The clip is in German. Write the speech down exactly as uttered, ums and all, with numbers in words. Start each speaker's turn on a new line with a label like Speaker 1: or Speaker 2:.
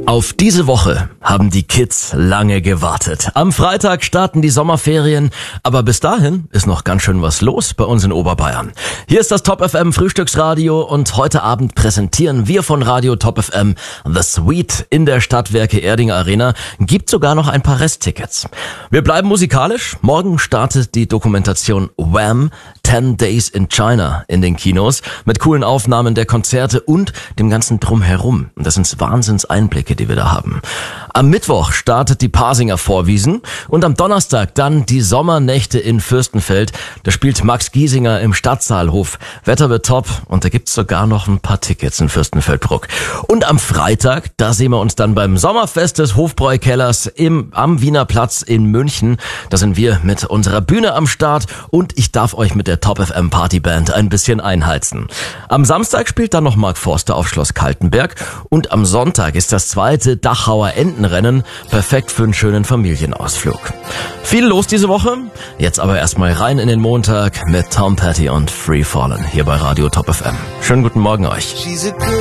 Speaker 1: Auf diese Woche haben die Kids lange gewartet. Am Freitag starten die Sommerferien, aber bis dahin ist noch ganz schön was los bei uns in Oberbayern. Hier ist das Top F M Frühstücksradio und heute Abend präsentieren wir von Radio Top F M The Suite in der Stadtwerke Erdinger Arena. Gibt sogar noch ein paar Resttickets. Wir bleiben musikalisch. Morgen startet die Dokumentation Wham! ten Days in China in den Kinos mit coolen Aufnahmen der Konzerte und dem ganzen Drumherum. Und das sind Wahnsinnseinblicke, die wir da haben. Am Mittwoch startet die Pasinger Vorwiesen und am Donnerstag dann die Sommernächte in Fürstenfeld. Da spielt Max Giesinger im Stadtsaalhof. Wetter wird top und da gibt's sogar noch ein paar Tickets in Fürstenfeldbruck. Und am Freitag, da sehen wir uns dann beim Sommerfest des Hofbräukellers im, am Wiener Platz in München. Da sind wir mit unserer Bühne am Start und ich darf euch mit der Top F M Partyband ein bisschen einheizen. Am Samstag spielt dann noch Mark Forster auf Schloss Kaltenberg und am Sonntag ist das zweite Dachauer Entenrennen, perfekt für einen schönen Familienausflug. Viel los diese Woche, jetzt aber erstmal rein in den Montag mit Tom Petty und Free Fallen hier bei Radio Top F M. Schönen guten Morgen euch.